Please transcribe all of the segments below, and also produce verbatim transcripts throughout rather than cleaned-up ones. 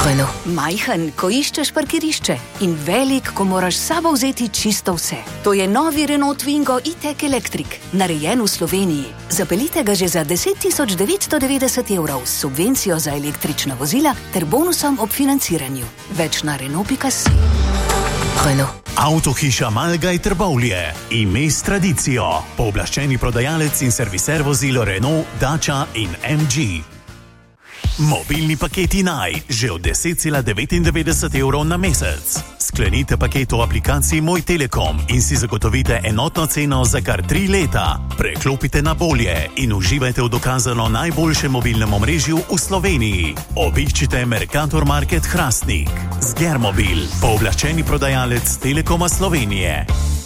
Renault. Majhen, ko iščeš parkirišče, in velik, ko moraš s sabo vzeti čisto vse. To je novi Renault Twingo e-tech Electric, narejen v Sloveniji. Zapeljite ga že za deset tisoč devetsto devetdeset evrov s subvencijo za električna vozila ter bonusom ob financiranju. Več na Renault pika si. Renault. Avtohiša Malgaj Trbovlje. Ime s tradicijo. Pooblaščeni prodajalec in serviser vozil Renault, Dacia in em dži. Mobilni paketi Naj, že od deset cela devetindevetdeset evrov na mesec. Sklenite paket v aplikaciji Moj Telekom in si zagotovite enotno ceno za kar tri leta. Preklopite na bolje in uživajte v dokazano najboljšem mobilnem omrežju v Sloveniji. Obiščite Mercator Market Hrastnik. Zgermobil, pooblaščeni prodajalec Telekoma Slovenije.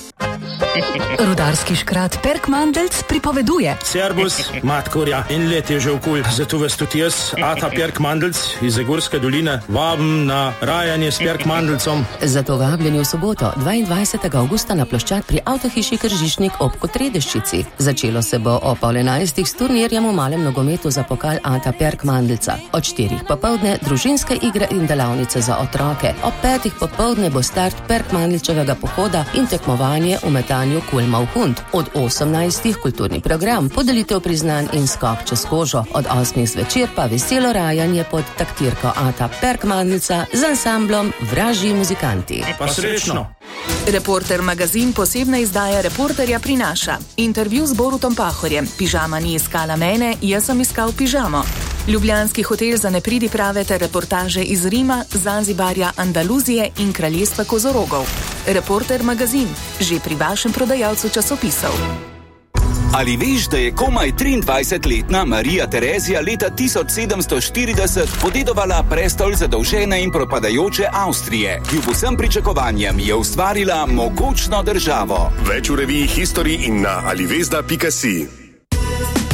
Rudarski škrat Perk Mandelc pripoveduje. Servus, matkorja, en let je že okul, zato vas tudi jaz, Ata Perk Mandelc iz Zagorske doline, vabim na rajanje s Perk Mandelcom. Zato vabljeni v soboto, dvaindvajsetega avgusta na ploščad pri avtohiši Kržišnik ob Kotredeščici. Začelo se bo o pol enajstih s turnirjem v malem nogometu za pokal Ata Perk Mandelca. Od štirih popoldne družinske igre in delavnice za otroke. Ob petih popoldne bo start Perk Mandelčevega pohoda in tekmovanje v metanju kulma v hund. Od osemnajstih kulturni program, podelitev priznanj in skok čez kožo. Od osmih zvečer pa veselo rajanje pod taktirko Ata Perk Mandelca z ansamblom Vražji muzikanti. Pa srečno! Reporter magazin posebna izdaja Reporterja prinaša. Intervju z Borutom Pahorjem. Pižama ni iskala mene, jaz sem iskal pižamo. Ljubljanski hotel za nepridiprave ter reportaže iz Rima, Zanzibarja, Andaluzije in kraljestva kozorogov. Reporter magazin, že pri vašem prodajalcu časopisov. Ali veš, da je komaj triindvajsetletna Marija Terezija leta tisoč sedemsto štirideset podedovala prestol zadolžene in propadajoče Avstrije, ki v vsem pričakovanjem je ustvarila mogočno državo? Več v reviji History in na alivesda pika si.